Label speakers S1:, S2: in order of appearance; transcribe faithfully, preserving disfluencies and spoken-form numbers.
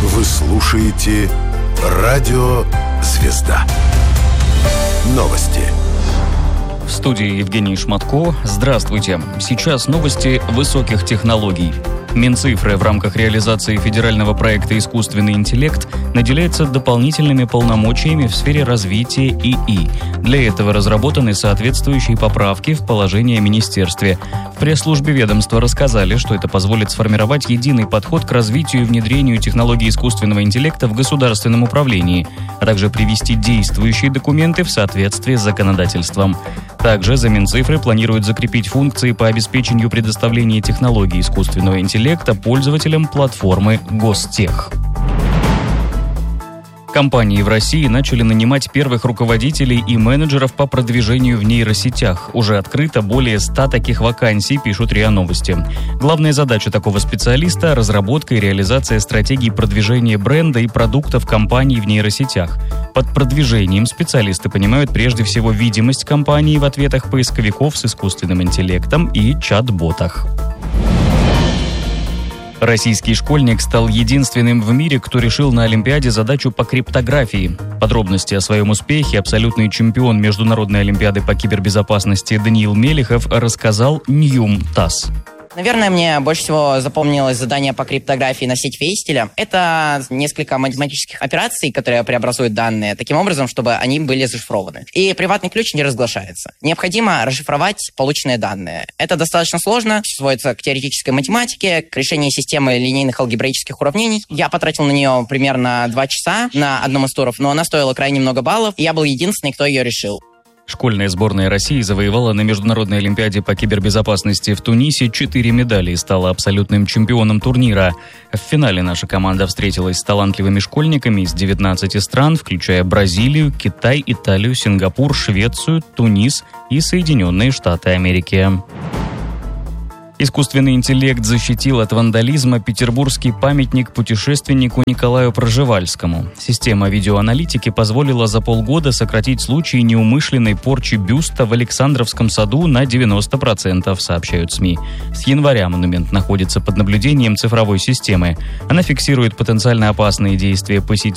S1: Вы слушаете «Радио Звезда». Новости.
S2: В студии Евгений Шматко. Здравствуйте. Сейчас новости высоких технологий. Минцифры в рамках реализации федерального проекта «Искусственный интеллект» наделяется дополнительными полномочиями в сфере развития ИИ. Для этого разработаны соответствующие поправки в положение о министерстве. В пресс-службе ведомства рассказали, что это позволит сформировать единый подход к развитию и внедрению технологий искусственного интеллекта в государственном управлении, а также привести действующие документы в соответствие с законодательством. Также за Минцифры планируют закрепить функции по обеспечению предоставления технологий искусственного интеллекта пользователям платформы Гостех. Компании в России начали нанимать первых руководителей и менеджеров по продвижению в нейросетях. Уже открыто более ста таких вакансий, пишут РИА Новости. Главная задача такого специалиста – разработка и реализация стратегий продвижения бренда и продуктов компаний в нейросетях. Под продвижением специалисты понимают прежде всего видимость компании в ответах поисковиков с искусственным интеллектом и чат-ботах. Российский школьник стал единственным в мире, кто решил на Олимпиаде задачу по криптографии. Подробности о своем успехе абсолютный чемпион Международной Олимпиады по кибербезопасности Даниил Мелихов рассказал Ньюм ТАСС.
S3: Наверное, мне больше всего запомнилось задание по криптографии на сеть Фейстеля. Это несколько математических операций, которые преобразуют данные таким образом, чтобы они были зашифрованы. И приватный ключ не разглашается. Необходимо расшифровать полученные данные. Это достаточно сложно, сводится к теоретической математике, к решению системы линейных алгебраических уравнений. Я потратил на нее примерно два часа на одном из туров, но она стоила крайне много баллов, и я был единственный, кто ее решил.
S2: Школьная сборная России завоевала на Международной Олимпиаде по кибербезопасности в Тунисе четыре медали и стала абсолютным чемпионом турнира. В финале наша команда встретилась с талантливыми школьниками из девятнадцати стран, включая Бразилию, Китай, Италию, Сингапур, Швецию, Тунис и Соединенные Штаты Америки. Искусственный интеллект защитил от вандализма петербургский памятник путешественнику Николаю Пржевальскому. Система видеоаналитики позволила за полгода сократить случаи неумышленной порчи бюста в Александровском саду на девяносто процентов, сообщают СМИ. С января монумент находится под наблюдением цифровой системы. Она фиксирует потенциально опасные действия посетителей